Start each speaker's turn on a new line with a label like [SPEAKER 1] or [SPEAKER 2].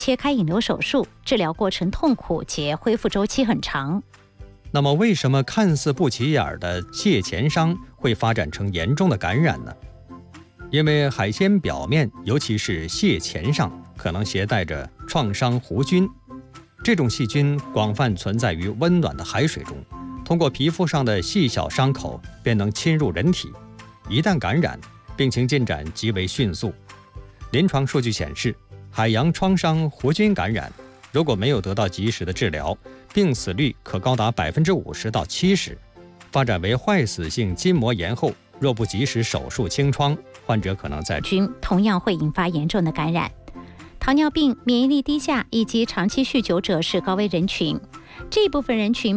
[SPEAKER 1] 切开引流手术，治疗过程痛苦且恢复周期很长。
[SPEAKER 2] 那么为什么看似不起眼的蟹钳伤会发展成严重的感染呢？因为海鲜表面，尤其是蟹钳上，可能携带着创伤弧菌。这种细菌广泛存在于温暖的海水中，通过皮肤上的细小伤口便能侵入人体。一旦感染，病情进展极为迅速。临床数据显示，海洋创伤弧菌感染如果没有得到及时的治疗，病死率可高达50%到70%。发展为坏死性筋膜炎后，若不及时手术清创，患者可能在
[SPEAKER 1] 菌同样会引发严重的感染。糖尿病、免疫力低下以及长期酗酒者是高危人群。这部分人群